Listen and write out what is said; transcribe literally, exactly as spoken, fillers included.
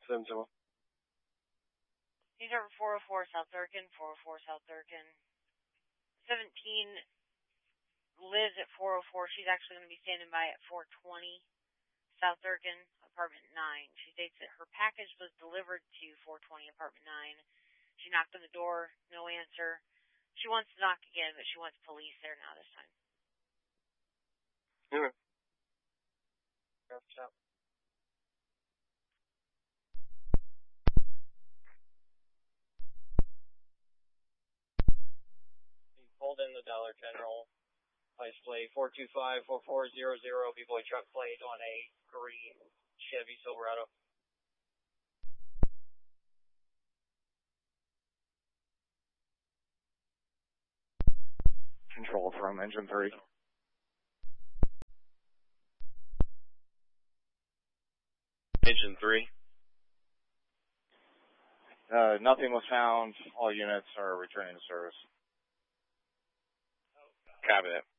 seven seven. These are four oh four South Durkin, four oh four South Durkin. seventeen lives at four oh four. She's actually going to be standing by at four twenty South Durkin, apartment nine. She states that her package was delivered to four twenty apartment nine. She knocked on the door, no answer. She wants to knock again, but she wants police there now this time. Yeah. Stop. He pulled in the Dollar General. License plate four two five four four zero zero. B-Boy truck plate on a green Chevy Silverado. Control from engine three. Engine three. Uh, nothing was found. All units are returning to service. Copy that.